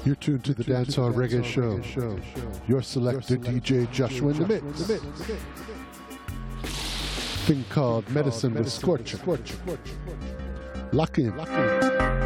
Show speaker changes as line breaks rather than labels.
You're tuned to the Dancehall Reggae Show. Your selector, DJ Joshua in the mix. Thing called Medicine with Scorcher. Lock in.